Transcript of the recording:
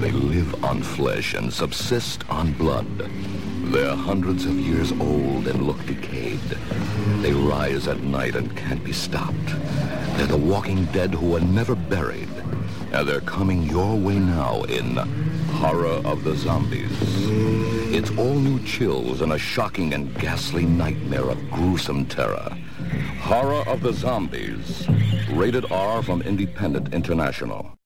They live on flesh and subsist on blood. They're hundreds of years old and look decayed. They rise at night and can't be stopped. They're the walking dead who are never buried. And they're coming your way now in Horror of the Zombies. It's all new chills and a shocking and ghastly nightmare of gruesome terror. Horror of the Zombies. Rated R from Independent International.